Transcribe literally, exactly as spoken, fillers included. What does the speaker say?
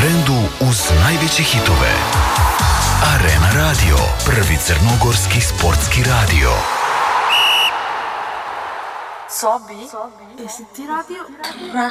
vikendu uz najveće hitove. Arena Radio, prvi crnogorski sportski radio. Sobi, jesi ti radio?